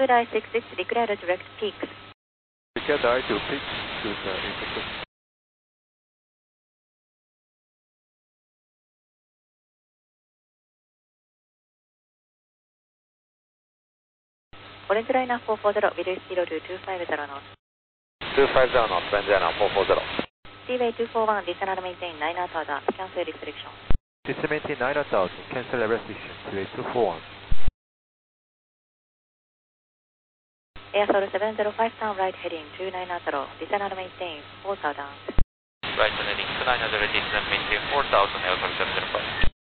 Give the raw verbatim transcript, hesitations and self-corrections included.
Good I six six, declare a direct peak. Declare direct to peak to the intercept. Orange liner four four zero, video speed to two five zero knots. two five zero knots, Orange liner four four zero. Seaway two four one, descend and maintain nine knot out, cancel restriction. Descend maintain nine knots out, cancel restriction, Seaway two four one. Airflow seven zero five, turn right heading two nine zero, descend and maintain four thousand. Right heading two nine zero, descend maintain four thousand, Airflow seven zero five.